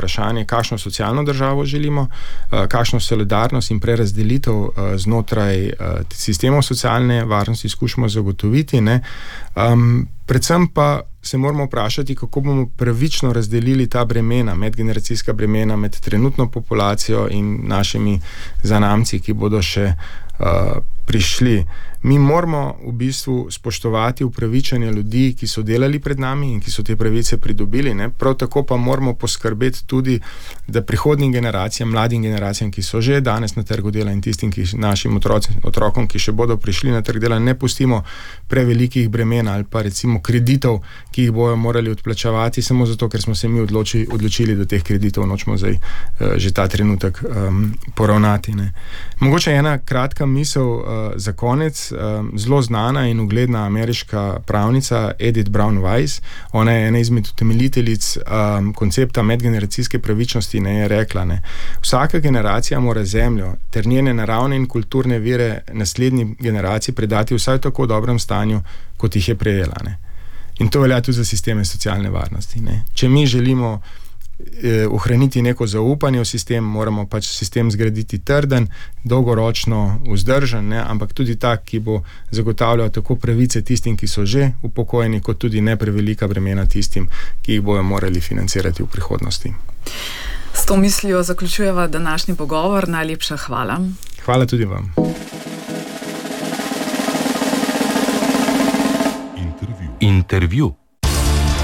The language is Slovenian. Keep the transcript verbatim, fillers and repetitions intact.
vprašanje, kakšno socialno državo želimo, kakšno solidarnost in prerazdelitev znotraj sistemov socialne varnosti skušamo zagotoviti, ne. Um, predvsem pa se moramo vprašati, kako bomo pravično razdelili ta bremena, medgeneracijska bremena med trenutno populacijo in našimi zanamci, ki bodo še uh, prišli. Mi moramo v bistvu spoštovati upravičenje ljudi, ki so delali pred nami in ki so te pravice pridobili, ne? Prav tako pa moramo poskrbeti tudi, da prihodnjim generacijam, mladim generacijam, ki so že danes na trgu dela in tistim, ki našim otroci, otrokom, ki še bodo prišli na trg dela, ne pustimo prevelikih bremen ali pa recimo kreditov, ki jih bojo morali odplačevati samo zato, ker smo se mi odloči, odločili, da teh kreditov nočemo zdaj uh, že ta trenutek um, poravnati, ne? Mogoče ena kratka misel uh, za konec. Zelo znana in ugledna ameriška pravnica Edith Brown Weiss, ona je ena izmed utemeljiteljic um, koncepta medgeneracijske pravičnosti, ne, je rekla, ne, vsaka generacija mora zemljo ter njene naravne in kulturne vire naslednji generaciji predati vsaj v tako dobrem stanju, kot jih je prejela, ne. In to velja tudi za sisteme socialne varnosti, ne. Če mi želimo ohraniti neko zaupanje v sistem, moramo pač sistem zgraditi trden, dolgoročno vzdržen, ne, ampak tudi tak, ki bo zagotavljal tako pravice tistim, ki so že upokojeni, kot tudi ne prevelika bremena tistim, ki jih bojo morali financirati v prihodnosti. S to mislijo zaključujeva današnji pogovor. Najlepša hvala. Hvala tudi vam. Intervju. Intervju.